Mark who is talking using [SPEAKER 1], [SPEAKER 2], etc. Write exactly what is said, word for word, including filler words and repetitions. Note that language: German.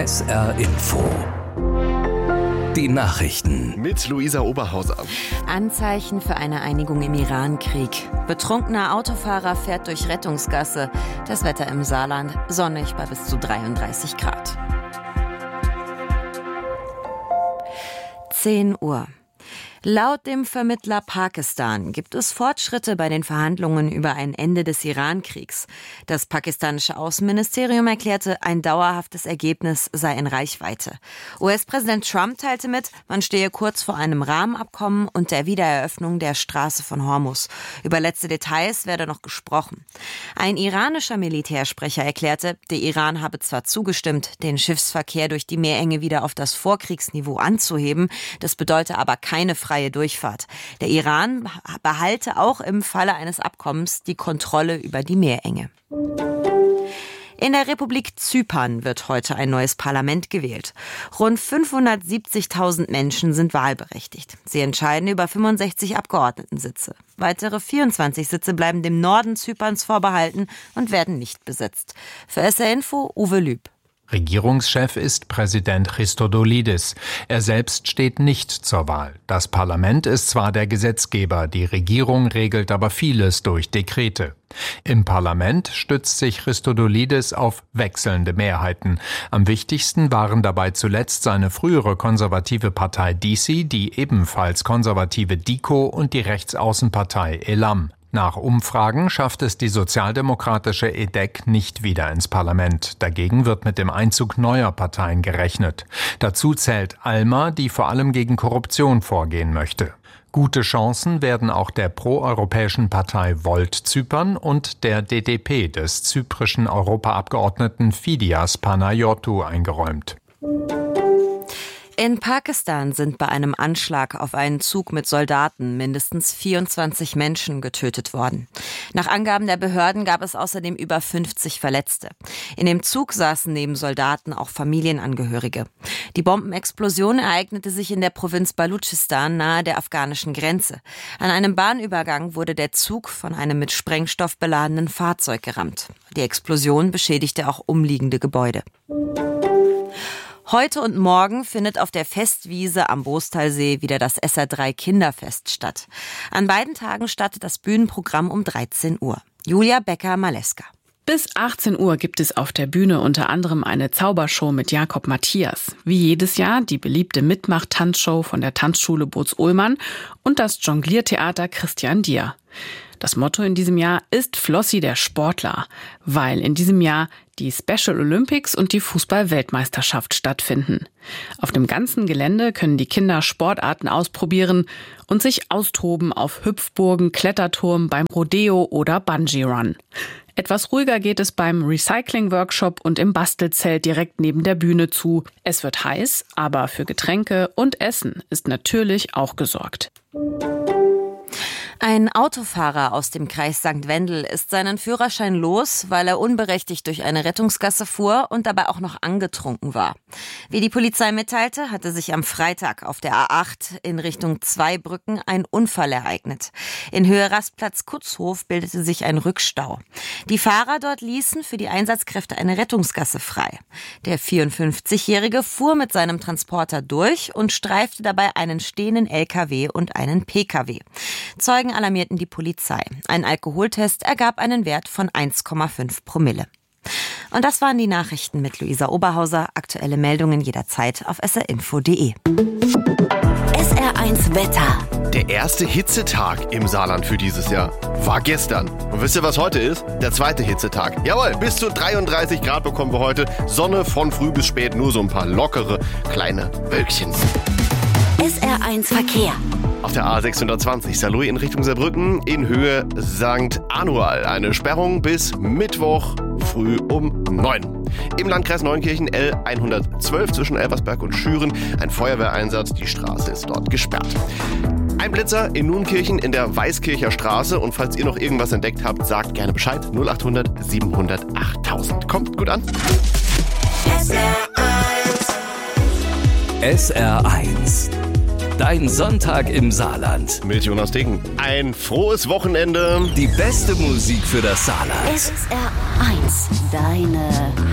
[SPEAKER 1] S R Info. Die Nachrichten
[SPEAKER 2] mit Luisa Oberhauser.
[SPEAKER 3] Anzeichen für eine Einigung im Iran-Krieg. Betrunkener Autofahrer fährt durch Rettungsgasse. Das Wetter im Saarland sonnig bei bis zu dreiunddreißig Grad. zehn Uhr. Laut dem Vermittler Pakistan gibt es Fortschritte bei den Verhandlungen über ein Ende des Iran-Kriegs. Das pakistanische Außenministerium erklärte, ein dauerhaftes Ergebnis sei in Reichweite. U S-Präsident Trump teilte mit, man stehe kurz vor einem Rahmenabkommen und der Wiedereröffnung der Straße von Hormuz. Über letzte Details werde noch gesprochen. Ein iranischer Militärsprecher erklärte, der Iran habe zwar zugestimmt, den Schiffsverkehr durch die Meerenge wieder auf das Vorkriegsniveau anzuheben, das bedeute aber keine freie Durchfahrt. Der Iran behalte auch im Falle eines Abkommens die Kontrolle über die Meerenge. In der Republik Zypern wird heute ein neues Parlament gewählt. Rund fünfhundertsiebzigtausend Menschen sind wahlberechtigt. Sie entscheiden über fünfundsechzig Abgeordnetensitze. Weitere vierundzwanzig Sitze bleiben dem Norden Zyperns vorbehalten und werden nicht besetzt. Für S R Info Uwe Lüb.
[SPEAKER 4] Regierungschef ist Präsident Christodoulidis. Er selbst steht nicht zur Wahl. Das Parlament ist zwar der Gesetzgeber, die Regierung regelt aber vieles durch Dekrete. Im Parlament stützt sich Christodoulidis auf wechselnde Mehrheiten. Am wichtigsten waren dabei zuletzt seine frühere konservative Partei D C, die ebenfalls konservative D I K O und die Rechtsaußenpartei Elam. Nach Umfragen schafft es die sozialdemokratische E D E C nicht wieder ins Parlament. Dagegen wird mit dem Einzug neuer Parteien gerechnet. Dazu zählt ALMA, die vor allem gegen Korruption vorgehen möchte. Gute Chancen werden auch der proeuropäischen Partei Volt Zypern und der D D P des zyprischen Europaabgeordneten Fidias Panayotou eingeräumt.
[SPEAKER 3] In Pakistan sind bei einem Anschlag auf einen Zug mit Soldaten mindestens vierundzwanzig Menschen getötet worden. Nach Angaben der Behörden gab es außerdem über fünfzig Verletzte. In dem Zug saßen neben Soldaten auch Familienangehörige. Die Bombenexplosion ereignete sich in der Provinz Baluchistan nahe der afghanischen Grenze. An einem Bahnübergang wurde der Zug von einem mit Sprengstoff beladenen Fahrzeug gerammt. Die Explosion beschädigte auch umliegende Gebäude. Heute und morgen findet auf der Festwiese am Bostalsee wieder das S R drei Kinderfest statt. An beiden Tagen startet das Bühnenprogramm um dreizehn Uhr. Julia Becker-Maleska.
[SPEAKER 5] Bis achtzehn Uhr gibt es auf der Bühne unter anderem eine Zaubershow mit Jakob Matthias. Wie jedes Jahr die beliebte Mitmach-Tanzshow von der Tanzschule Boz-Ullmann und das Jongliertheater Christian Dier. Das Motto in diesem Jahr ist Flossi der Sportler, weil in diesem Jahr die Special Olympics und die Fußball-Weltmeisterschaft stattfinden. Auf dem ganzen Gelände können die Kinder Sportarten ausprobieren und sich austoben auf Hüpfburgen, Kletterturm, beim Rodeo oder Bungee-Run. Etwas ruhiger geht es beim Recycling-Workshop und im Bastelzelt direkt neben der Bühne zu. Es wird heiß, aber für Getränke und Essen ist natürlich auch gesorgt.
[SPEAKER 3] Ein Autofahrer aus dem Kreis Sankt Wendel ist seinen Führerschein los, weil er unberechtigt durch eine Rettungsgasse fuhr und dabei auch noch angetrunken war. Wie die Polizei mitteilte, hatte sich am Freitag auf der A acht in Richtung Zweibrücken ein Unfall ereignet. In Höhe Rastplatz Kutzhof bildete sich ein Rückstau. Die Fahrer dort ließen für die Einsatzkräfte eine Rettungsgasse frei. Der vierundfünfzigjährige fuhr mit seinem Transporter durch und streifte dabei einen stehenden L K W und einen P K W. Zeugen alarmierten die Polizei. Ein Alkoholtest ergab einen Wert von eins Komma fünf Promille. Und das waren die Nachrichten mit Luisa Oberhauser. Aktuelle Meldungen jederzeit auf S R info punkt de.
[SPEAKER 6] S R eins Wetter.
[SPEAKER 2] Der erste Hitzetag im Saarland für dieses Jahr war gestern. Und wisst ihr, was heute ist? Der zweite Hitzetag. Jawohl, bis zu dreiunddreißig Grad bekommen wir heute. Sonne von früh bis spät, nur so ein paar lockere kleine Wölkchen.
[SPEAKER 6] S R eins Verkehr.
[SPEAKER 2] Auf der A sechshundertzwanzig Saarlouis in Richtung Saarbrücken in Höhe Sankt Anual. Eine Sperrung bis Mittwoch früh um neun. Im Landkreis Neunkirchen L hundertzwölf zwischen Elversberg und Schüren. Ein Feuerwehreinsatz, die Straße ist dort gesperrt. Ein Blitzer in Nunkirchen in der Weißkircher Straße. Und falls ihr noch irgendwas entdeckt habt, sagt gerne Bescheid. null acht hundert siebenhundert achttausend. Kommt gut an.
[SPEAKER 6] S R eins.
[SPEAKER 1] S R eins. Dein Sonntag im Saarland.
[SPEAKER 2] Mit Jonas Degen. Ein frohes Wochenende.
[SPEAKER 1] Die beste Musik für das Saarland.
[SPEAKER 6] S R eins. Deine